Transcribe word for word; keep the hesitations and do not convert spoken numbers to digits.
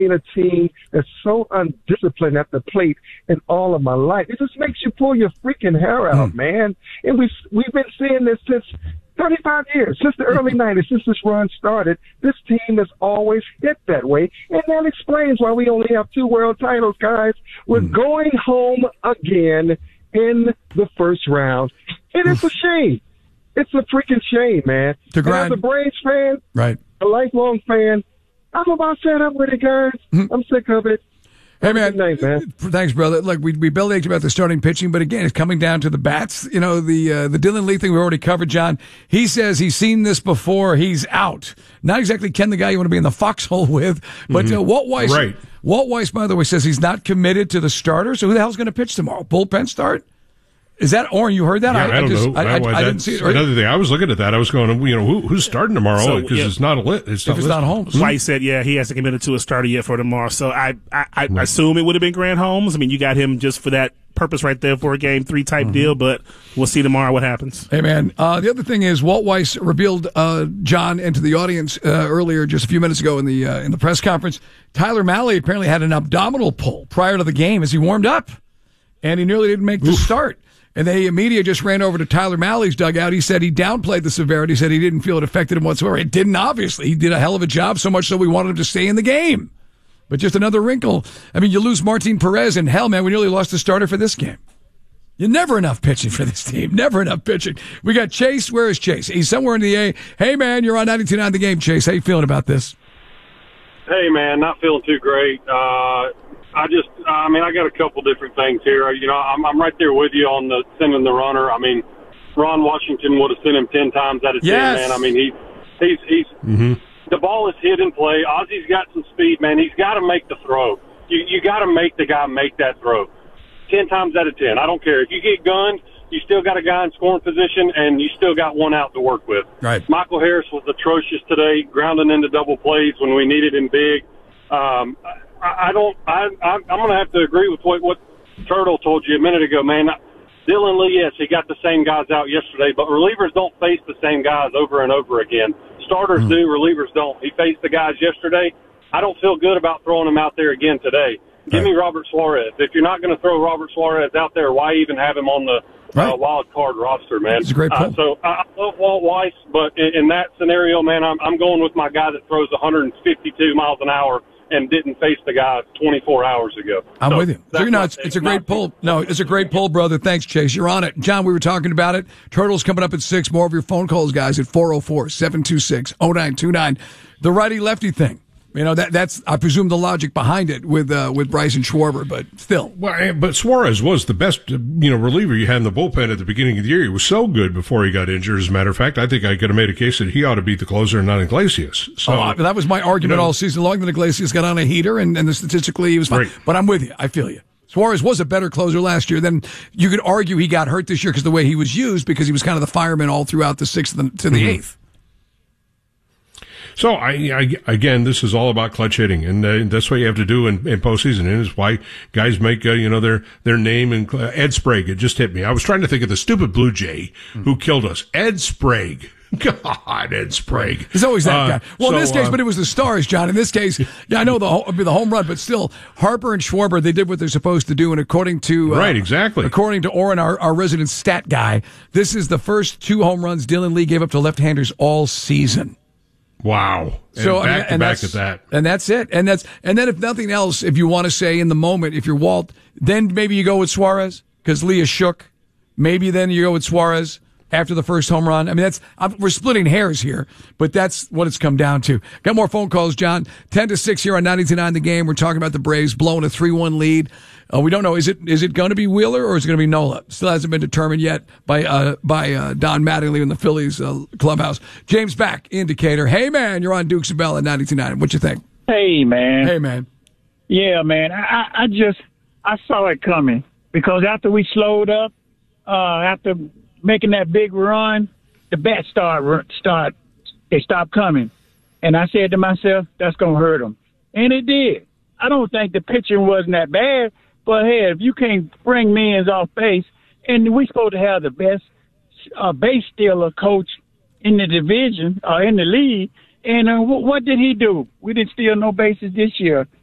a team that's so undisciplined at the plate in all of my life. It just makes you pull your freaking hair out, mm. man. And we've, we've been seeing this since thirty-five years, since the early nineties, since this run started. This team has always hit that way, and that explains why we only have two world titles, guys. We're mm. going home again in the first round, and it's a shame. It's a freaking shame, man. To grind. As a Braves fan, right. a lifelong fan, I'm about fed up with it, guys. Mm-hmm. I'm sick of it. Hey, man. Night, man. Thanks, brother. Look, we, we bellyached about the starting pitching, but again, it's coming down to the bats. You know, the uh, the Dylan Lee thing we already covered, John. He says he's seen this before. He's out. Not exactly Ken, the guy you want to be in the foxhole with, but mm-hmm. uh, Walt Weiss. Right. Walt Weiss, by the way, says he's not committed to the starter, so who the hell's going to pitch tomorrow? Bullpen start? Is that Oren? You heard that? Yeah, I, I don't I just, know. I, I, I, I didn't see it. Right? Another thing, I was looking at that. I was going, you know, who, who's starting tomorrow? Because so, yeah, it's not a lit. It's not if it's not Holmes. White said, yeah, he hasn't committed to a starter yet for tomorrow. So I, I, I right. assume it would have been Grant Holmes. I mean, you got him just for that purpose right there for a game three type mm-hmm. deal, but we'll see tomorrow what happens. Hey, man. Uh, the other thing is Walt Weiss revealed, uh, John, and to the audience uh, earlier, just a few minutes ago in the uh, in the press conference, Tyler Mahle apparently had an abdominal pull prior to the game as he warmed up, and he nearly didn't make the Oof. start. And the media just ran over to Tyler Mahle's dugout. He said he downplayed the severity. He said he didn't feel it affected him whatsoever. It didn't, obviously. He did a hell of a job, so much so we wanted him to stay in the game. But just another wrinkle. I mean, you lose Martin Perez, and hell, man, we nearly lost the starter for this game. You're never enough pitching for this team. Never enough pitching. We got Chase. Where is Chase? He's somewhere in the A. Hey, man, you're on ninety-two point nine The Game, Chase. How you feeling about this? Hey, man, not feeling too great. Uh... I just, I mean, I got a couple different things here. You know, I'm, I'm right there with you on the sending the runner. I mean, Ron Washington would have sent him ten times out of ten, yes. man. I mean, he, he's, he's, mm-hmm. the ball is hit in play. Ozzy's got some speed, man. He's got to make the throw. You, you got to make the guy make that throw. Ten times out of ten. I don't care. If you get gunned, you still got a guy in scoring position, and you still got one out to work with. Right. Michael Harris was atrocious today, grounding into double plays when we needed him big. Um, I don't. I, I'm going to have to agree with what, what Turtle told you a minute ago, man. Dylan Lee, yes, he got the same guys out yesterday, but relievers don't face the same guys over and over again. Starters mm. do, relievers don't. He faced the guys yesterday. I don't feel good about throwing him out there again today. Give right. me Robert Suarez. If you're not going to throw Robert Suarez out there, why even have him on the right. uh, wild card roster, man? That's a great point. Uh, so I love Walt Weiss, but in, in that scenario, man, I'm, I'm going with my guy that throws one fifty-two miles an hour and didn't face the guy twenty-four hours ago. I'm so with you. So you're not, it's a great pull. No, it's a great pull, brother. Thanks, Chase. You're on it. John, we were talking about it. Turtles coming up at six. More of your phone calls, guys, at four oh four, seven two six, oh nine two nine. The righty-lefty thing. You know, that that's, I presume, the logic behind it with uh, with Bryson Schwarber, but still. Well, but Suarez was the best, you know, reliever you had in the bullpen at the beginning of the year. He was so good before he got injured. As a matter of fact, I think I could have made a case that he ought to beat the closer and not Iglesias. So, oh, that was my argument you know, all season long, that Iglesias got on a heater, and, and statistically he was fine. Right. But I'm with you. I feel you. Suarez was a better closer last year. Then you could argue he got hurt this year because the way he was used, because he was kind of the fireman all throughout the sixth to the mm-hmm. eighth. So, I, I, again, this is all about clutch hitting, and uh, that's what you have to do in, in postseason, and it's why guys make, uh, you know, their, their name. And uh, Ed Sprague, it just hit me. I was trying to think of the stupid Blue Jay who killed us. Ed Sprague. God, Ed Sprague. There's always that uh, guy. Well, so, in this case, uh, but it was the Stars, John. In this case, yeah, I know the home, the home run, but still, Harper and Schwarber, they did what they're supposed to do, and according to... Uh, right, exactly. According to Oren, our, our resident stat guy, this is the first two home runs Dylan Lee gave up to left-handers all season. Wow. And so back I mean, to and back at that. And that's it. And that's and then if nothing else, if you want to say in the moment, if you're Walt, then maybe you go with Suarez because Lee is shook. Maybe then you go with Suarez after the first home run. I mean, that's I'm, we're splitting hairs here, but that's what it's come down to. Got more phone calls, John. ten to six here on ninety-two point nine The Game. We're talking about the Braves blowing a three one lead. Uh, we don't know. Is it is it going to be Wheeler or is it going to be Nola? Still hasn't been determined yet by uh, by uh, Don Mattingly in the Phillies uh, clubhouse. James back, indicator. Hey, man, you're on Dukes and Bell at ninety-two point nine. What you think? Hey, man. Hey, man. Yeah, man. I, I just I saw it coming because after we slowed up, uh, after making that big run, the bats start start they stopped coming, and I said to myself, that's gonna hurt them, and it did. I don't think the pitching wasn't that bad. But, hey, if you can't bring men's off base, and we're supposed to have the best uh, base stealer coach in the division or uh, in the league, and uh, w- what did he do? We didn't steal no bases this year.